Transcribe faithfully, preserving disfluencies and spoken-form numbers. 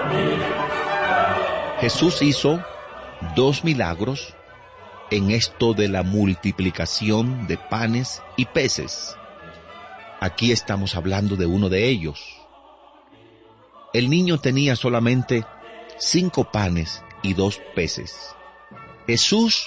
Jesús hizo dos milagros en esto de la multiplicación de panes y peces. Aquí estamos hablando de uno de ellos. El niño tenía solamente cinco panes y dos peces. Jesús